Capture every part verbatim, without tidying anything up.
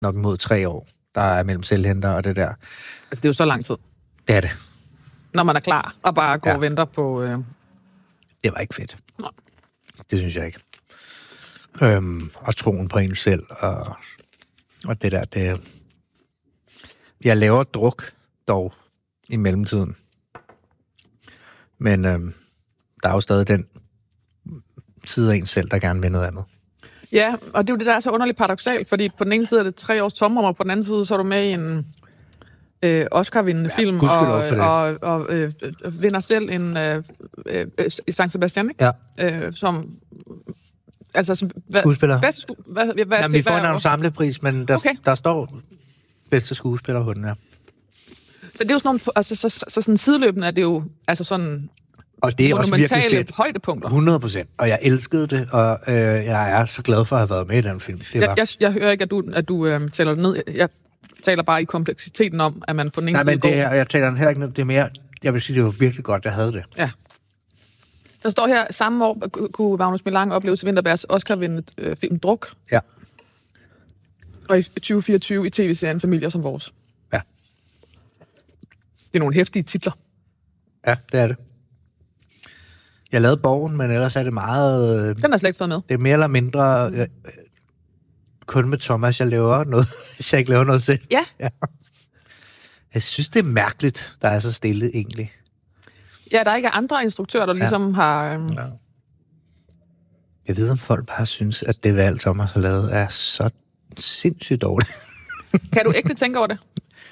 nok imod tre år, der er mellem selvhenter og det der. Altså, det er jo så lang tid. Det er det. Når man er klar og bare går ja. og venter på... Øh... Det var ikke fedt. Nej. Det synes jeg ikke. Øhm, og troen på en selv, og, og det der, det... Jeg laver druk, dog, i mellemtiden. Men øhm, der er jo stadig den side af en selv, der gerne vil noget andet. Ja, og det er jo det, der er så underligt paradoksalt, fordi på den ene side er det tre års tomrum, og på den anden side, så er du med i en øh, Oscar-vindende ja, film, og, og, og øh, vinder selv en øh, øh, i San Sebastian, ikke? Ja. Øh, som... Altså, som... Hvad, skuespiller. Bedste sku, hvad, hvad, hvad, Jamen, vi får en samlepris, men der, okay. der står bedste skuespiller på den her. Så det er jo sådan nogle... Altså, så, så, så sådan sideløbende er det jo... Altså sådan... Og det er også virkelig fedt. Højdepunkter. hundrede procent. Og jeg elskede det, og øh, jeg er så glad for at have været med i den film. Det jeg, var... jeg, jeg hører ikke, at du, at du øh, tæller det ned. Jeg, jeg taler bare i kompleksiteten om, at man på den ene Nej, side men det er, jeg taler den heller ikke ned. Det er mere... Jeg vil sige, det var virkelig godt, jeg havde det. Ja. Der står her, samme år kunne Magnus Millang opleve til Vinterbergs Oscar-vindende øh, film Druk. Ja. Og i tyve fireogtyve i tv-serien Familier som vores. Ja. Det er nogle heftige titler. Ja, det er det. Jeg lavede Borgen, men ellers er det meget... Øh, Den har jeg slet ikke fået med. Det er mere eller mindre øh, kun med Thomas, jeg laver noget, hvis jeg ikke laver noget selv. Ja. ja. Jeg synes, det er mærkeligt, der er så stille egentlig. Ja, der er ikke andre instruktører, der ligesom ja. har... Um... Ja. Jeg ved, om folk bare synes, at det valg, Thomas har lavet, er så sindssygt dårligt. Kan du ikke tænke over det?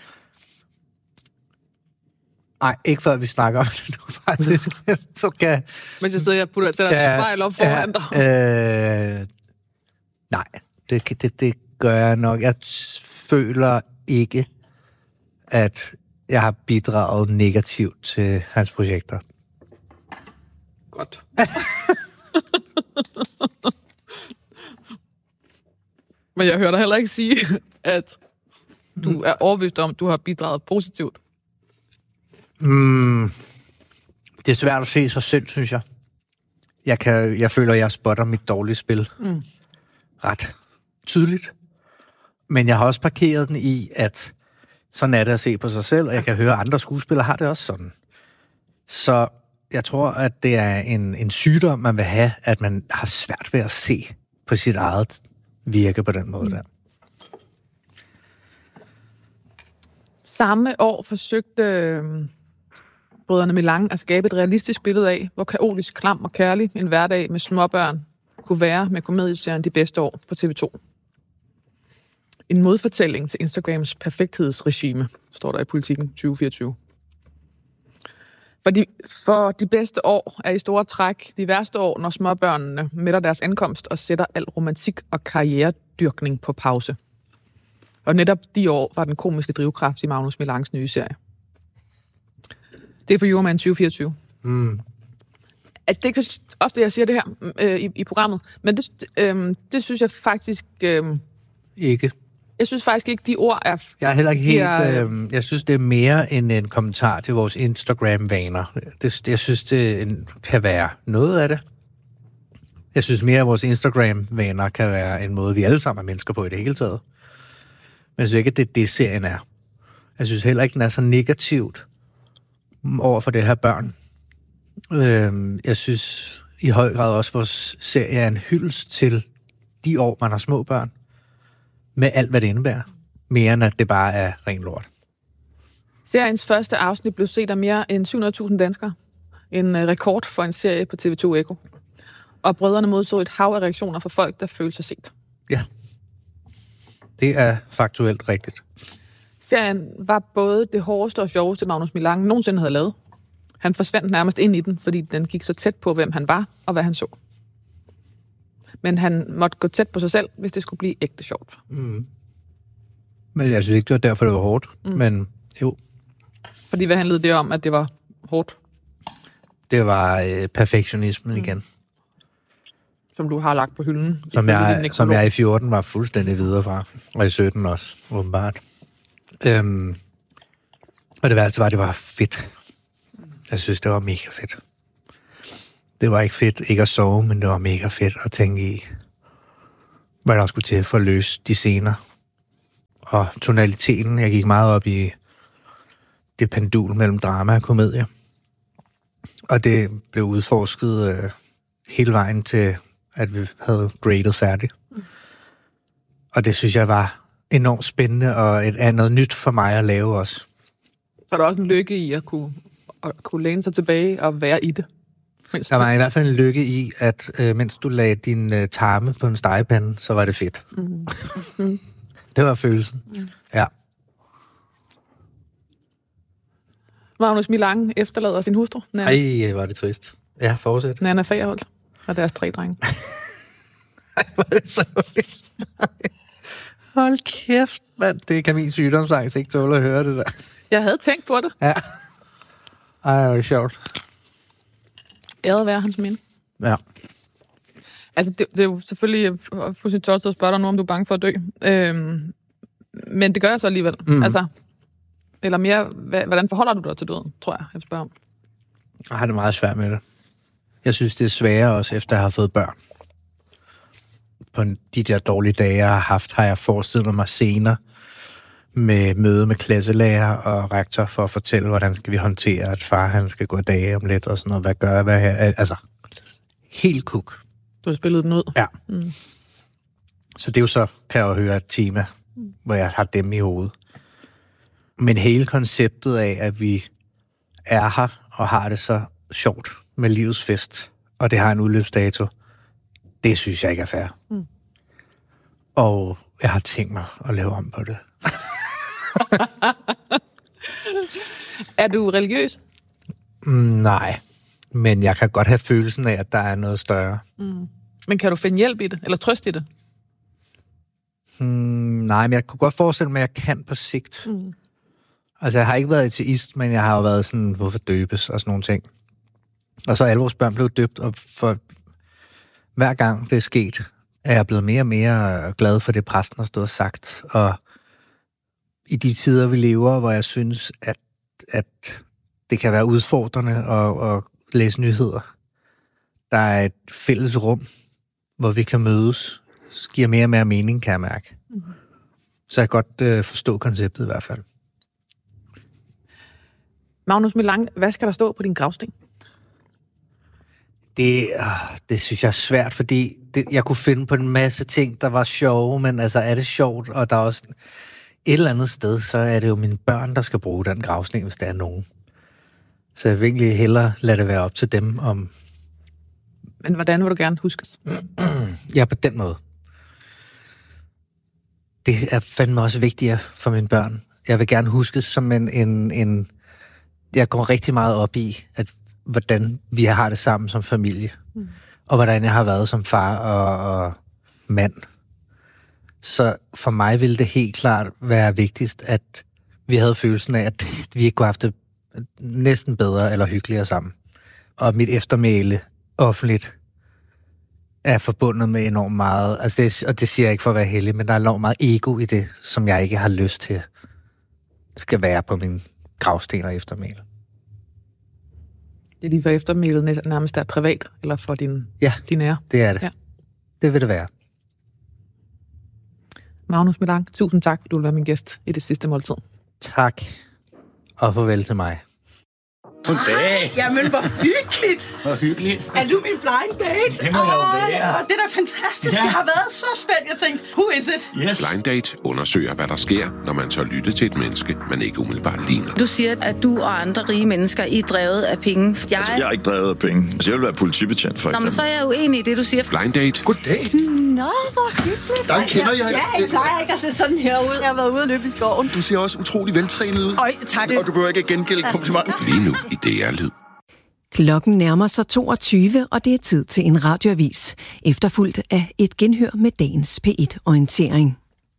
Nej, ikke før vi snakker om det nu, faktisk. Så kan... Hvis jeg sidder og putter til dig spejl op foran dig. Øh, nej, det, det, det gør jeg nok. Jeg føler ikke, at jeg har bidraget negativt til hans projekter. Godt. Men jeg hører dig heller ikke sige, at du er overbevist om, at du har bidraget positivt. Mm, det er svært at se sig selv, synes jeg. Jeg, kan, jeg føler, at jeg spotter mit dårlige spil mm. ret tydeligt. Men jeg har også parkeret den i, at sådan er det at se på sig selv, og jeg kan høre, at andre skuespillere har det også sådan. Så jeg tror, at det er en, en sygdom, man vil have, at man har svært ved at se på sit eget virke på den måde mm. der. Samme år forsøgte øh, brødrene Millang at skabe et realistisk billede af, hvor kaotisk, klam og kærlig en hverdag med småbørn kunne være med komedieserien De Bedste År på T V to. En modfortælling til Instagrams perfekthedsregime, står der i Politikken tyve fireogtyve. For de, for de bedste år er i store træk de værste år, når småbørnene melder deres ankomst og sætter al romantik og karrieredyrkning på pause. Og netop de år var den komiske drivkraft i Magnus Millangs nye serie. Det er for Jurman tyve fireogtyve. Mm. Altså, det er ikke så ofte, jeg siger det her øh, i, i programmet, men det, øh, det synes jeg faktisk... Øh, ikke. Jeg synes faktisk ikke, de ord er... Jeg er heller ikke helt... Er, øh, jeg synes, det er mere end en kommentar til vores Instagram-vaner. Det, jeg synes, det en, kan være noget af det. Jeg synes mere, at vores Instagram-vaner kan være en måde, vi alle sammen er mennesker på i det hele taget. Men jeg synes ikke, at det er det, serien er. Jeg synes heller ikke, den er så negativt over for det her børn. Øh, jeg synes i høj grad også, at vores serie er en hyldest til de år, man har små børn. Med alt, hvad det indebærer. Mere end at det bare er ren lort. Seriens første afsnit blev set af mere end syv hundrede tusind danskere. En rekord for en serie på T V to Echo. Og brødrene modså et hav af reaktioner fra folk, der følte sig set. Ja. Det er faktuelt rigtigt. Serien var både det hårdeste og sjoveste, Magnus Millang nogensinde havde lavet. Han forsvandt nærmest ind i den, fordi den gik så tæt på, hvem han var og hvad han så. Men han måtte gå tæt på sig selv, hvis det skulle blive ægte sjovt. Mm. Men jeg synes ikke, det var derfor, det var hårdt. Mm. Men jo. Fordi hvad handlede det om, at det var hårdt? Det var øh, perfektionismen mm. igen. Som du har lagt på hylden. Som jeg, som jeg i fjorten var fuldstændig videre fra. Og i sytten også, åbenbart. Øhm, og det værste var, at det var fedt. Jeg synes, det var mega fedt. Det var ikke fedt ikke at sove, men det var mega fedt at tænke i, hvad der skulle til for at løse de scener, og tonaliteten. Jeg gik meget op i det pendul mellem drama og komedie. Og det blev udforsket øh, hele vejen til, at vi havde gradet færdigt. Mm. Og det synes jeg var enormt spændende, og et andet nyt for mig at lave også. Så er der også en lykke i at kunne, at kunne læne sig tilbage og være i det? Der var i hvert fald en lykke i, at øh, mens du lagde din øh, tarme på en stegepande, så var det fedt. Mm. Mm. Det var følelsen. Mm. Ja. Magnus Milang efterlader sin hustru. Ej, var det trist. Ja, fortsæt. Nanna Fagerholt og deres tre drenge. Ej, hvor er det så vildt. Hold kæft, mand. Det kan min sygdomsangst ikke tåle at høre det der. Jeg havde tænkt på det. Ja. Ej, det var sjovt. Æret være hans minde. Ja. Altså, det, det er jo selvfølgelig fuldstændig tosset at spørge dig nu, om du er bange for at dø. Øhm, men det gør jeg så alligevel. Mm. Altså, eller mere, hvordan forholder du dig til døden, tror jeg, jeg spørger om. Jeg har det meget svært med det. Jeg synes, det er sværere også, efter jeg har fået børn. På de der dårlige dage, jeg har haft, har jeg forestillet mig senere med møde med klasselærer og rektor for at fortælle, hvordan skal vi håndtere, at far han skal gå af dage om lidt og sådan noget. Hvad gør jeg? Hvad her? Altså, helt kuk. Du har spillet den ud? Ja. Mm. Så det er jo så, kan jeg jo høre et tema, mm. hvor jeg har dem i hovedet. Men hele konceptet af, at vi er her og har det så sjovt med livets fest, og det har en udløbsdato, det synes jeg ikke er fair. Mm. Og jeg har tænkt mig at lave om på det. Er du religiøs? Mm, nej, men jeg kan godt have følelsen af, at der er noget større. Mm. Men kan du finde hjælp i det, eller trøst i det? Mm, nej, men jeg kunne godt forestille mig, at jeg kan på sigt. Mm. Altså, jeg har ikke været ateist, men jeg har jo været sådan, hvorfor døbes og sådan nogle ting. Og så er alle vores børn blevet døbt, og for hver gang det er sket, er jeg blevet mere og mere glad for det, præsten har stået og sagt. Og i de tider, vi lever, hvor jeg synes, at, at det kan være udfordrende at, at læse nyheder. Der er et fælles rum, hvor vi kan mødes. Det giver mere og mere mening, kan jeg mærke. Mm-hmm. Så jeg kan godt øh, forstå konceptet i hvert fald. Magnus Milang, hvad skal der stå på din gravsten? Det, øh, det synes jeg er svært, fordi det, jeg kunne finde på en masse ting, der var sjove, men altså er det sjovt, og der er også et eller andet sted, så er det jo mine børn, der skal bruge den gravsten, hvis der er nogen. Så jeg vil egentlig hellere lade det være op til dem om... Men hvordan vil du gerne huskes? Ja, på den måde. Det er fandme også vigtigere for mine børn. Jeg vil gerne huskes som en... en, en jeg går rigtig meget op i, at hvordan vi har det sammen som familie. Mm. Og hvordan jeg har været som far og, og mand. Så for mig ville det helt klart være vigtigst, at vi havde følelsen af, at vi ikke kunne have haft det næsten bedre eller hyggeligere sammen. Og mit eftermæle offentligt er forbundet med enormt meget, altså det, og det siger jeg ikke for at være heldig, men der er enormt meget ego i det, som jeg ikke har lyst til, skal være på min gravsten og eftermæle. Det er lige for eftermælet nærmest er privat, eller for din, ja, din ære? det er det. Ja. Det vil det være. Magnus Milang, tusind tak, fordi du vil være min gæst i Det Sidste Måltid. Tak, og farvel til mig. Goddag. Jamen, hvor hyggeligt. Hvor hyggeligt. Er du min blind date? Det må jeg jo være. Det er da fantastisk. Ja. Jeg har været så spændt. Jeg tænkte, who is it? Yes. Blind Date undersøger, hvad der sker, når man tør lytte til et menneske, man ikke umiddelbart ligner. Du siger, at du og andre rige mennesker I er drevet af penge. Jeg... Altså, jeg er ikke drevet af penge. Altså, jeg vil være politibetjent, for Nå, men så er jeg uenig i det, du siger. Blind Date. Goddag. Nå, hvor hyggeligt. Der kender jeg. Ja, jeg plejer ikke at se sådan her ud. Jeg har været ude og løbe i skoven. Du ser også utrolig veltrænet ud. Øj, tak. Og du behøver ikke at gengælde komplimenten. Lige nu i D R-lyd. Klokken nærmer sig toogtyve, og det er tid til en radioavis, efterfulgt af et genhør med dagens P et-orientering.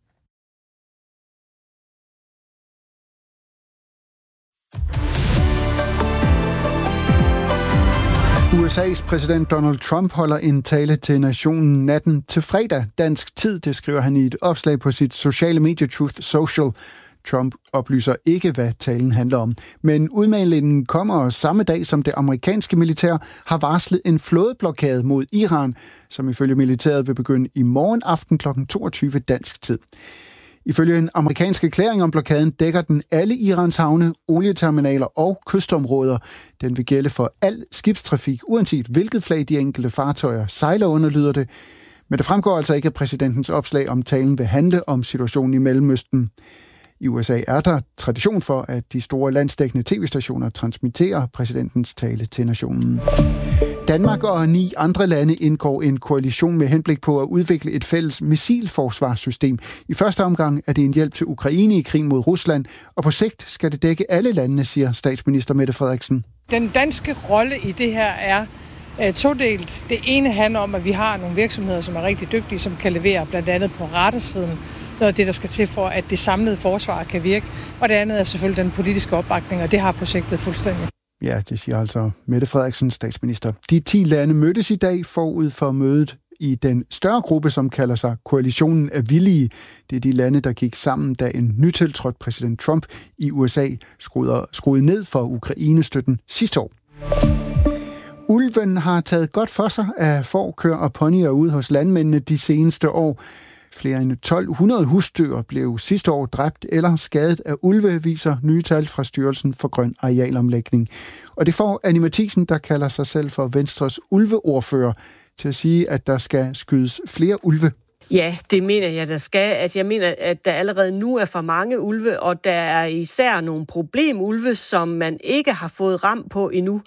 U S A's præsident Donald Trump holder en tale til nationen natten til fredag dansk tid, det skriver han i et opslag på sit sociale medie Truth Social. Trump oplyser ikke, hvad talen handler om. Men udmeldingen kommer samme dag, som det amerikanske militær har varslet en flådeblokade mod Iran, som ifølge militæret vil begynde i morgen aften klokken toogtyve dansk tid. Ifølge en amerikansk erklæring om blokaden dækker den alle Irans havne, olieterminaler og kystområder. Den vil gælde for al skibstrafik, uanset hvilket flag de enkelte fartøjer sejler under, lyder det. Men det fremgår altså ikke af præsidentens opslag, om talen vil handle om situationen i Mellemøsten. I U S A er der tradition for, at de store landsdækkende tv-stationer transmitterer præsidentens tale til nationen. Danmark og ni andre lande indgår en koalition med henblik på at udvikle et fælles missilforsvarssystem. I første omgang er det en hjælp til Ukraine i krig mod Rusland, og på sigt skal det dække alle landene, siger statsminister Mette Frederiksen. Den danske rolle i det her er uh, todelt. Det ene handler om, at vi har nogle virksomheder, som er rigtig dygtige, som kan levere blandt andet på radarsiden noget af det, der skal til for, at det samlede forsvar kan virke. Og det andet er selvfølgelig den politiske opbakning, og det har projektet fuldstændig. Ja, det siger altså Mette Frederiksen, statsminister. De ti lande mødtes i dag forud for mødet i den større gruppe, som kalder sig Koalitionen af Villige. Det er de lande, der gik sammen, da en nytiltrådt præsident Trump i U S A skruede, skruede ned for Ukraine-støtten sidste år. Ulven har taget godt for sig af får, køer og ponyer ude hos landmændene de seneste år. Flere end tolv hundrede husdyr blev sidste år dræbt eller skadet af ulve, viser nye tal fra Styrelsen for Grøn Arealomlægning. Og det får Annie Mathisen, der kalder sig selv for Venstres ulveordfører, til at sige, at der skal skydes flere ulve. Ja, det mener jeg, der skal. Altså, jeg mener, at der allerede nu er for mange ulve, og der er især nogle problemulve, som man ikke har fået ram på endnu.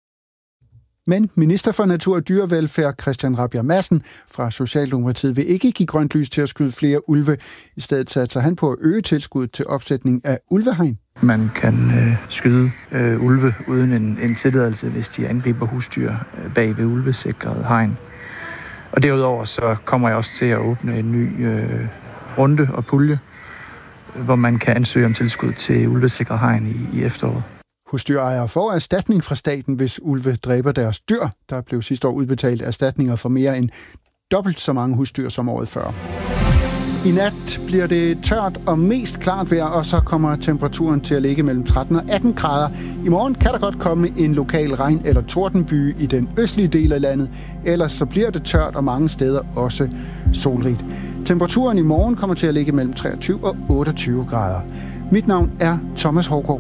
Men minister for Natur og Dyrevelfærd Christian Rabjerg Madsen fra Socialdemokratiet vil ikke give grønt lys til at skyde flere ulve. I stedet satser han på at øge tilskuddet til opsætning af ulvehegn. Man kan øh, skyde øh, ulve uden en, en tilladelse, hvis de angriber husdyr øh, bag ved ulvesikret hegn. Og derudover så kommer jeg også til at åbne en ny øh, runde og pulje, hvor man kan ansøge om tilskud til ulvesikret hegn i, i efteråret. Husdyrejere får erstatning fra staten, hvis ulve dræber deres dyr. Der blev sidste år udbetalt erstatninger for mere end dobbelt så mange husdyr som året før. I nat bliver det tørt og mest klart vejr, og så kommer temperaturen til at ligge mellem tretten og atten grader. I morgen kan der godt komme en lokal regn- eller tordenbyge i den østlige del af landet. Ellers så bliver det tørt og mange steder også solrigt. Temperaturen i morgen kommer til at ligge mellem treogtyve og otteogtyve grader. Mit navn er Thomas Hårgaard.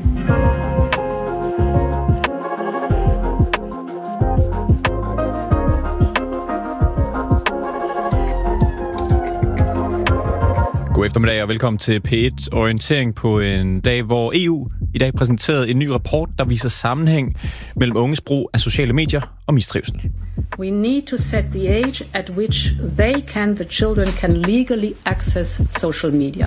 God eftermiddag og velkommen til P et Orientering på en dag, hvor E U i dag præsenterede en ny rapport, der viser sammenhæng mellem unges brug af sociale medier og mistrivsel. We need to set the age at which they can, the children can legally access social media.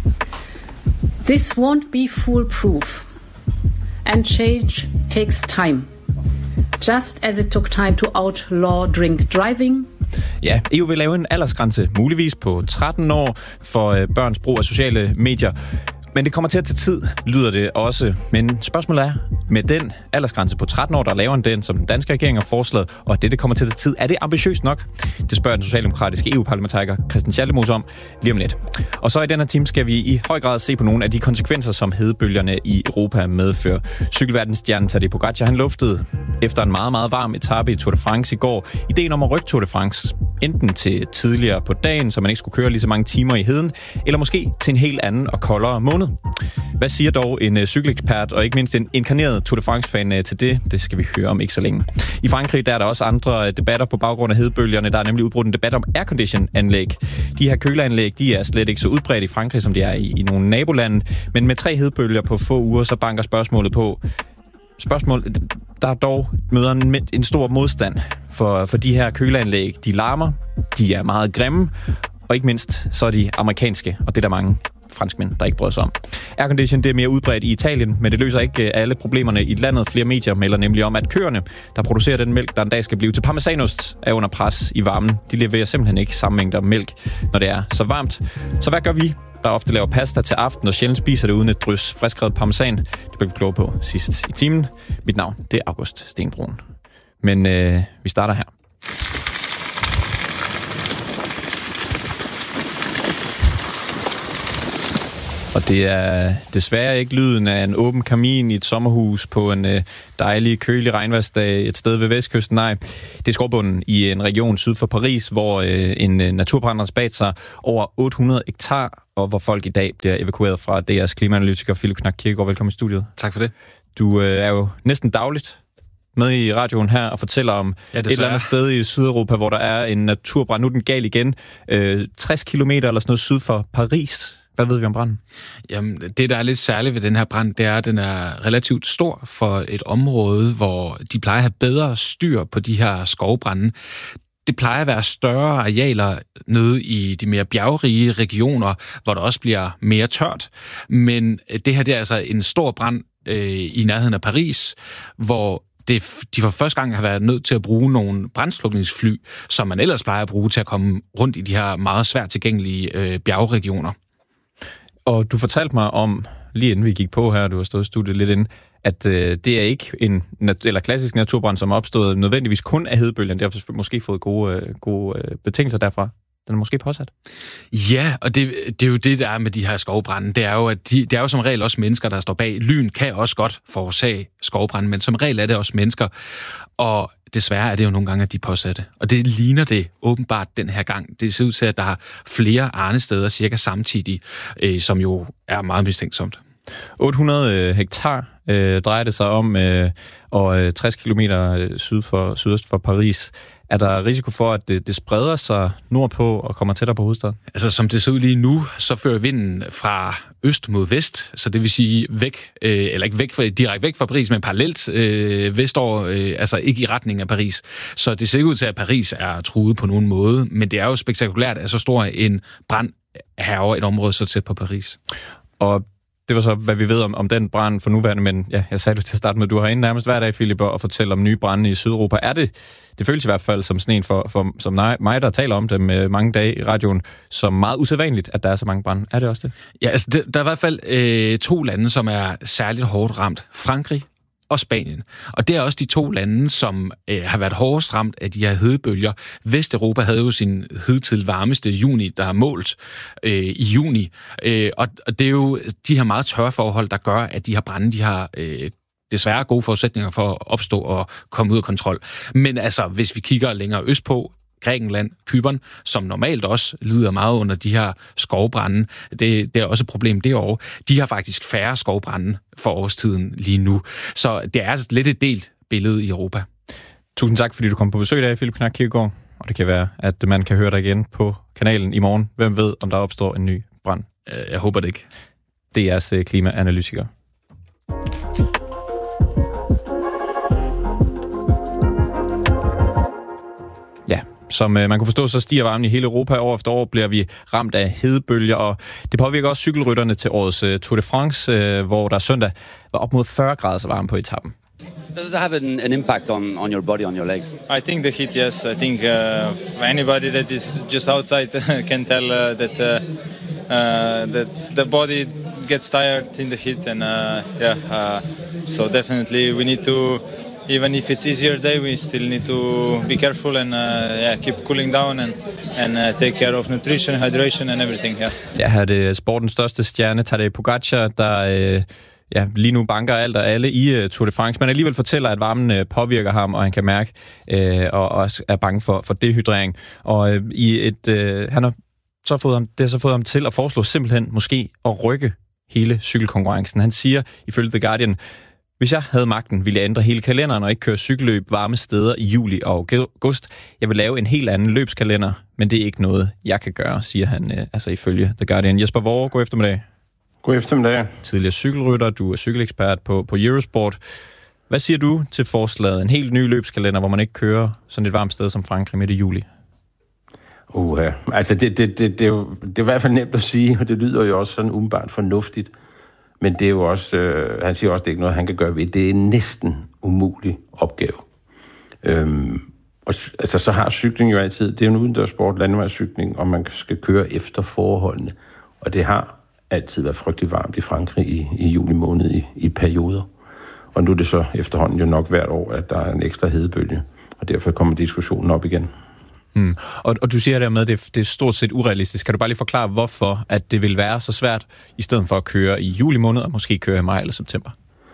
This won't be foolproof, and change takes time. Just as it took time to outlaw drink driving. Ja, E U vil lave en aldersgrænse, muligvis på tretten år, for børns brug af sociale medier. Men det kommer til at tage tid, lyder det også. Men spørgsmålet er, med den aldersgrænse på tretten år, der laver den, som den danske regering har foreslået, og det, det kommer til at tage tid, er det ambitiøst nok? Det spørger den socialdemokratiske E U-parlamentariker Christian Schaldemose om lige om lidt. Og så i denne time skal vi i høj grad se på nogle af de konsekvenser, som hedebølgerne i Europa medfører. Cykelverdensstjernen Tadej Pogačar, han luftede efter en meget, meget varm etape i Tour de France i går ideen om at rykke Tour de France enten til tidligere på dagen, så man ikke skulle køre lige så mange timer i heden, eller måske til en helt anden og koldere måned. Hvad siger dog en uh, cykelekspert og ikke mindst en inkarneret Tour de France-fan uh, til det? Det skal vi høre om ikke så længe. I Frankrig der er der også andre uh, debatter på baggrund af hedebølgerne. Der er nemlig udbrudt en debat om aircondition-anlæg. De her køleanlæg, de er slet ikke så udbredt i Frankrig, som de er i, i nogle nabolande. Men med tre hedebølger på få uger, så banker spørgsmålet på. Spørgsmål, der er dog møder en, en stor modstand for, for de her køleanlæg. De larmer, de er meget grimme, og ikke mindst så er de amerikanske, og det er der mange franskmænd, der ikke bryder sig om. Aircondition, det er mere udbredt i Italien, men det løser ikke alle problemerne i landet. Flere medier melder nemlig om, at køerne, der producerer den mælk, der en dag skal blive til parmesanost, er under pres i varmen. De leverer simpelthen ikke samme mængder mælk, når det er så varmt. Så hvad gør vi, der ofte laver pasta til aften og sjældent spiser det uden et drys friskrevet parmesan? Det blev vi kloge på sidst i timen. Mit navn, det er August Stenbrun. Men øh, vi starter her. Og det er desværre ikke lyden af en åben kamin i et sommerhus på en dejlig, kølig regnværsdag et sted ved vestkysten. Nej, det er skovbunden i en region syd for Paris, hvor en naturbrand har spredt sig over otte hundrede hektar og hvor folk i dag bliver evakueret fra D R's klimaanalytiker Philip Knack Kirkegaard. Velkommen i studiet. Tak for det. Du øh, er jo næsten dagligt med i radioen her og fortæller om ja, et eller andet sted i Sydeuropa, hvor der er en naturbrand. Nu er den gal igen. Øh, tres kilometer eller sådan noget syd for Paris. Hvad ved vi om branden? Jamen, det, der er lidt særligt ved den her brand, det er, at den er relativt stor for et område, hvor de plejer at have bedre styr på de her skovbrande. Det plejer at være større arealer nede i de mere bjergrige regioner, hvor der også bliver mere tørt. Men det her, det er altså en stor brand øh, i nærheden af Paris, hvor det, de for første gang har været nødt til at bruge nogle brandslukningsfly, som man ellers plejer at bruge til at komme rundt i de her meget svært tilgængelige øh, bjergregioner. Og du fortalte mig om, lige inden vi gik på her, du har stået i studiet lidt inden, at øh, det er ikke en nat- eller klassisk naturbrand, som er opstået nødvendigvis kun af hedebølgen. Det har måske fået gode, øh, gode øh, betingelser derfra. Den er måske påsat. Ja, og det, det er jo det, der er med de her skovbrænde. Det er jo, at de, det er jo som regel også mennesker, der står bag. Lyn kan også godt forårsage skovbrænde, men som regel er det også mennesker. Og desværre er det jo nogle gange, at de er påsatte. Og det ligner det åbenbart den her gang. Det ser ud til, at der er flere arnesteder cirka samtidig, øh, som jo er meget mistænksomt. otte hundrede hektar øh, drejer det sig om, øh, og øh, tres kilometer syd for, sydøst for Paris. Er der risiko for, at det, det spreder sig nordpå og kommer tættere på hovedstaden? Altså, som det ser ud lige nu, så fører vinden fra øst mod vest, så det vil sige væk, øh, eller ikke væk fra, direkte væk fra Paris, men parallelt øh, vestover, øh, altså ikke i retning af Paris. Så det ser ikke ud til, at Paris er truet på nogen måde, men det er jo spektakulært, at så stor en brand hærger et område så tæt på Paris. Og det var så, hvad vi ved om, om den brand for nuværende, men ja, jeg sagde det til at starte med, du har inde nærmest hver dag, Philip, og fortælle om nye brande i Sydeuropa. Er det, det føles i hvert fald som sådan en for, for som mig, der taler om det med mange dage i radioen, som meget usædvanligt, at der er så mange brande. Er det også det? Ja, altså det, der er i hvert fald øh, to lande, som er særligt hårdt ramt. Frankrig og Spanien. Og det er også de to lande, som øh, har været hårdest ramt af de her hedebølger. Vesteuropa havde jo sin hidtil varmeste juni, der er målt øh, i juni. Øh, og, og det er jo de her meget tørre forhold, der gør, at de her brande, de har øh, desværre gode forudsætninger for at opstå og komme ud af kontrol. Men altså, hvis vi kigger længere østpå, Grækenland, Cypern, som normalt også lider meget under de her skovbrande. Det, det er også et problem derovre. De har faktisk færre skovbrande for årstiden lige nu. Så det er altså lidt et delt billede i Europa. Tusind tak, fordi du kom på besøg i dag, Philip Knack Kirkegaard. Og det kan være, at man kan høre dig igen på kanalen i morgen. Hvem ved, om der opstår en ny brand? Jeg håber det ikke. Det er jeres klimaanalytiker. Som øh, man kunne forstå, så stiger varmen i hele Europa. År efter år bliver vi ramt af hedebølger, og det påvirker også cykelrytterne til årets øh, Tour de France, øh, hvor der søndag var op mod fyrre grader varme på etappen. Does it have an, an impact on, on your body, on your legs? I think the heat, yes. I think uh, anybody that is just outside can tell uh, that uh, uh, that the body gets tired in the heat, and uh, yeah, uh, so definitely we need to. Even if it's easier day, we still need to be careful and uh, yeah, keep cooling down and and uh, take care of nutrition, hydration and everything. Yeah. Ja, her er det sportens største stjerne, Tadej Pogačar, der øh, ja, lige nu banker alt og alle i uh, Tour de France, men alligevel fortæller, at varmen uh, påvirker ham, og han kan mærke øh, og også er bange for, for dehydrering. Og øh, i et, øh, han har så fået ham, det har så fået ham til at foreslå simpelthen måske at rykke hele cykelkonkurrencen. Han siger, ifølge The Guardian, hvis jeg havde magten, ville jeg ændre hele kalenderen og ikke køre cykelløb varme steder i juli og august. Jeg vil lave en helt anden løbskalender, men det er ikke noget, jeg kan gøre, siger han, øh, altså ifølge The Guardian. Jesper Vore, god eftermiddag. God eftermiddag. Tidligere cykelrytter, du er cykelekspert på, på Eurosport. Hvad siger du til forslaget? En helt ny løbskalender, hvor man ikke kører sådan et varmt sted som Frankrig midt i juli? Uh, ja. Altså det, det, det, det, er jo, det er i hvert fald nemt at sige, og det lyder jo også sådan umiddelbart fornuftigt. Men det er jo også, øh, han siger også, det er ikke noget, han kan gøre ved. Det er en næsten umulig opgave. Øhm, og altså, så har cykling jo altid, det er en udendørssport, landevejscykling, og man skal køre efter forholdene. Og det har altid været frygtelig varmt i Frankrig i, i juli måned i, i perioder. Og nu er det så efterhånden jo nok hvert år, at der er en ekstra hedebølge, og derfor kommer diskussionen op igen. Hmm. Og, og du siger dermed, at det, det er stort set urealistisk. Kan du bare lige forklare, hvorfor at det vil være så svært, i stedet for at køre i juli måned, og måske køre i maj eller september?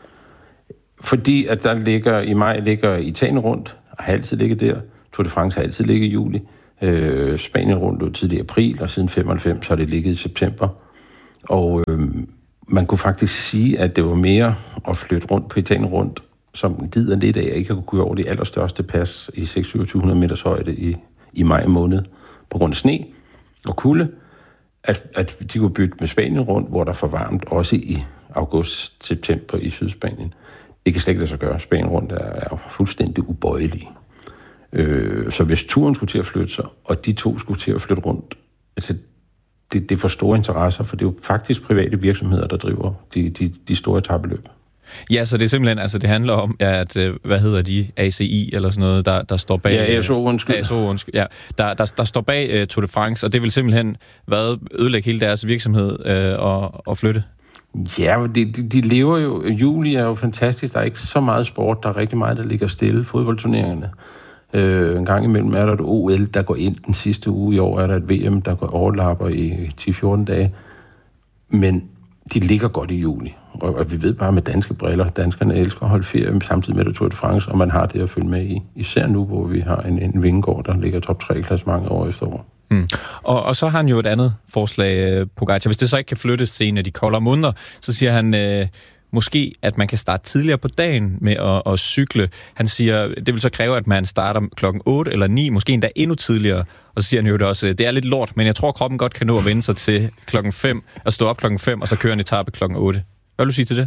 Fordi at der ligger, i maj ligger Italien rundt, og har altid ligget der. Tour de France har altid ligget i juli. Øh, Spanien rundt lå tidlig i april, og siden femoghalvfems har det ligget i september. Og øh, man kunne faktisk sige, at det var mere at flytte rundt på Italien rundt, som gider lidt af, at ikke kunne gå over de allerstørste pas i seks tusind syv hundrede meters højde i, i maj måned på grund af sne og kulde, at, at de kunne bytte med Spanien rundt, hvor der er for varmt, også i august-september i Sydspanien. Det kan slet ikke lade sig gøre. Spanien rundt er, er fuldstændig ubøjelige. Øh, så hvis turen skulle til at flytte sig, og de to skulle til at flytte rundt, altså det, det er for store interesser, for det er jo faktisk private virksomheder, der driver de, de, de store etapeløb. Ja, så det er simpelthen, altså det handler om, at, hvad hedder de, A C I eller sådan noget, der, der står bag... Ja, A S O, undskyld. A S O, undskyld, ja. Der, der, der står bag uh, Tour de France, og det vil simpelthen hvad, ødelægge hele deres virksomhed uh, og, og flytte. Ja, de, de, de lever jo... Juli er jo fantastisk. Der er ikke så meget sport. Der er rigtig meget, der ligger stille. Fodboldturneringerne. Øh, en gang imellem er der et O L, der går ind den sidste uge. I år er der et V M, der går overlapper i ti til fjorten dage. Men de ligger godt i juli. Og, og vi ved bare med danske briller, danskerne elsker at holde ferie samtidig med det Tour de France, og man har det at følge med i. Især nu, hvor vi har en, en Vingegaard, der ligger top tre klasse mange år efter år. Mm. Og, og så har han jo et andet forslag, Pogačar. Hvis det så ikke kan flyttes til en af de koldere måneder, så siger han øh, måske, at man kan starte tidligere på dagen med at, at cykle. Han siger, det vil så kræve, at man starter klokken otte eller ni, måske endda endnu tidligere. Og så siger han jo det også, det er lidt lort, men jeg tror, kroppen godt kan nå at vende sig til klokken fem, og stå op klokken fem, og så køre en etape klokken otte. Hvad vil du sige til det?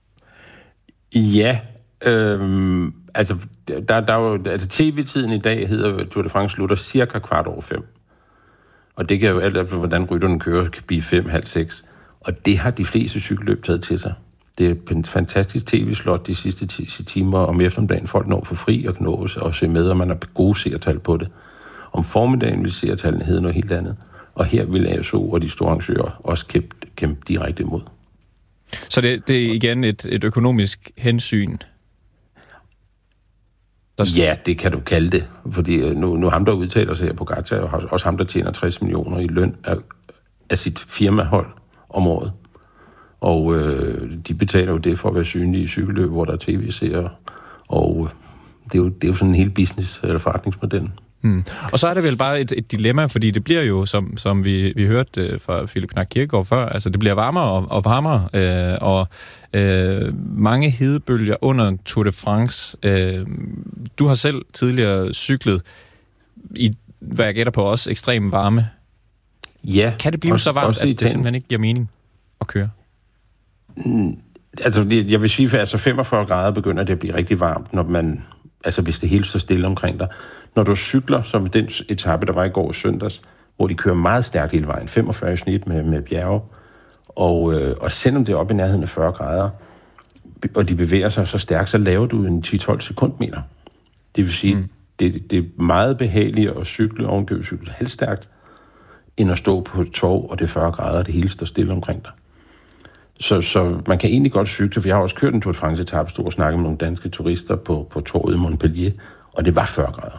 Ja, øhm, altså, der, der er jo, altså T V-tiden i dag hedder Tour de France slutter cirka kvart over fem. Og det kan jo alt efter, hvordan rytterne kører, kan blive fem, halv seks. Og det har de fleste cykelløb taget til sig. Det er en fantastisk tv-slot de sidste ti timer om eftermiddagen. Folk når for fri og nå og se med, og man har gode seertal på det. Om formiddagen vil seertallene hedde noget helt andet. Og her vil A S O og de store arrangører også kæmpe, kæmpe direkte imod. Så det, det er igen et, et økonomisk hensyn? Der... Ja, det kan du kalde det. Fordi nu, nu ham, der udtaler sig her på Pogačar, og også ham, der tjener tres millioner i løn af, af sit firmahold om året. Og øh, de betaler jo det for at være synlige i cykelløb, hvor der er tv-serier. Og det er, jo, det er jo sådan en hel business- eller forretningsmodel. Hmm. Og så er det vel bare et, et dilemma, fordi det bliver jo, som, som vi, vi hørte øh, fra Philip Knack Kirkegaard før, altså det bliver varmere og, og varmere, øh, og øh, mange hedebølger under Tour de France. Øh, du har selv tidligere cyklet i, hvad jeg gætter på, også ekstrem varme. Ja. Kan det blive også, så varmt, at det simpelthen ikke giver mening at køre? Mm, altså, jeg vil sige, at altså femogfyrre grader begynder det at blive rigtig varmt, når man, altså hvis det hele står stille omkring dig. Når du cykler, som den etape, der var i går søndags, hvor de kører meget stærkt hele vejen, femogfyrre i snit med, med bjerge, og, øh, og selvom det er oppe i nærheden af fyrre grader, og de bevæger sig så stærkt, så laver du en ti til tolv sekundmeter. Det vil sige, mm. det, det er meget behageligt at cykle, ovenkøbet cykle halvstærkt, end at stå på et torv, og det er fyrre grader, og det hele står stille omkring dig. Så, så man kan egentlig godt cykle, for jeg har også kørt en Tour de France-etape, stod og snakket med nogle danske turister på, på torvet i Montpellier, og det var fyrre grader.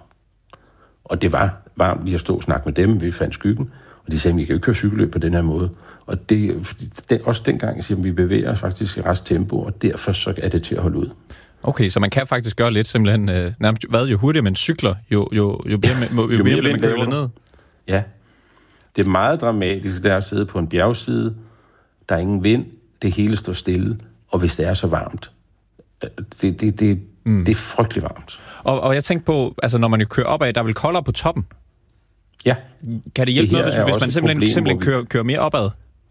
Og det var varmt lige at stå og snakke med dem, vi fandt skyggen, og de sagde, at vi kan jo ikke køre cykelløb på den her måde. Og det, det også dengang, siger, at vi bevæger os faktisk i rest tempo, og derfor så er det til at holde ud. Okay, så man kan faktisk gøre lidt simpelthen, øh, nærmest, hvad, jo hurtigere man cykler, jo, jo, jo, mere, jo, jo, jo mere bliver man kølet ned. Ja, det er meget dramatisk, der at sidde på en bjergside, der er ingen vind, det hele står stille, og hvis det er så varmt, det, det, det, mm. det er frygtelig varmt. Og, og jeg tænkte på, altså når man jo kører opad, der er vel koldere på toppen? Ja. Kan det hjælpe det noget, hvis, hvis man simpelthen, problem, simpelthen kører, kører mere opad?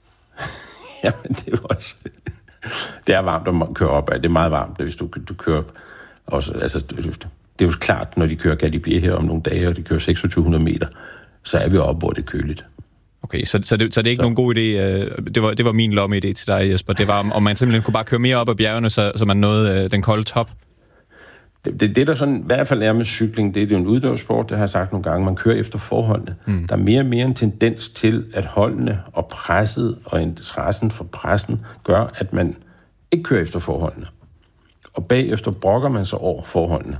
Ja, men det er også... Det er varmt at køre opad. Det er meget varmt, hvis du, du kører... Også, altså, det er jo klart, når de kører Galibier her om nogle dage, og de kører to tusind seks hundrede meter, så er vi oppe, hvor det er køligt. Okay, så, så, det, så det er ikke så. nogen god idé. Det var, det var min lomme-idé til dig, Jesper. Det var, om man simpelthen kunne bare køre mere op ad bjergene, så, så man nåede den kolde top. Det, det, det der sådan, i hvert fald er med cykling, det er jo en uddørssport, det har jeg sagt nogle gange. Man kører efter forholdene. Mm. Der er mere og mere en tendens til, at holdene og presset og interessen for pressen gør, at man ikke kører efter forholdene. Og bagefter brokker man sig over forholdene.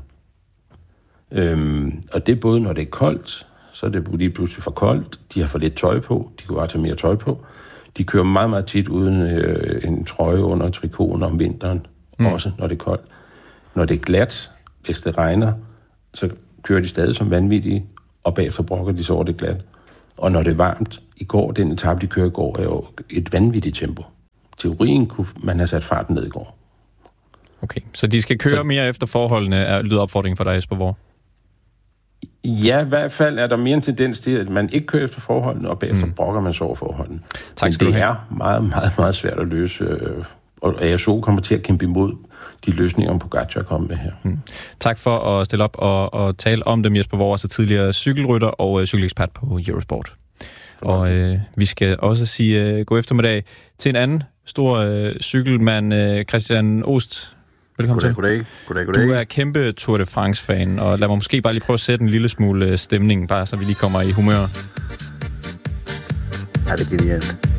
Øhm, og det er både, når det er koldt, så er det lige pludselig for koldt. De har for lidt tøj på. De kunne bare tage mere tøj på. De kører meget, meget tit uden øh, en trøje under trikoten om vinteren. Mm. Også når det er koldt. Når det er glat, hvis det regner, så kører de stadig som vanvittige, og bagefter brokker de så over det glat. Og når det er varmt, i går, den etape, de kører i går, er jo et vanvittigt tempo. Teorien kunne man have sat farten ned i går. Okay, så de skal køre så, mere efter forholdene, er lyder opfordringen for dig, Jesper Worre? Ja, i hvert fald er der mere en tendens til, at man ikke kører efter forholdene, og bagefter mm. brokker man så over forholdene. Tak skal Men det du have. er meget, meget, meget svært at løse, og A S O kommer til at kæmpe imod de løsninger, Pogacar er kommet med her. Mm. Tak for at stille op og, og tale om dem, Jesper Worre, så tidligere cykelrytter og øh, cykelekspert på Eurosport. Og øh, vi skal også sige øh, god eftermiddag til en anden stor øh, cykelmand, øh, Christian Oost. Velkommen goddag, til. Goddag, goddag, goddag. Du er kæmpe Tour de France-fan, og lad mig måske bare lige prøve at sætte en lille smule stemning, bare så vi lige kommer i humør. Ja, det er genialt.